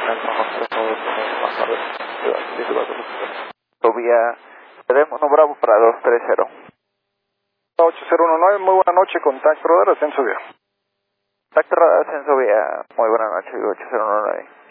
Vía tenemos un Bravo para 230. 8019, muy buena noche, contacto radar, ascenso vía. Contacto radar, ascenso vía, muy buena noche, 8019.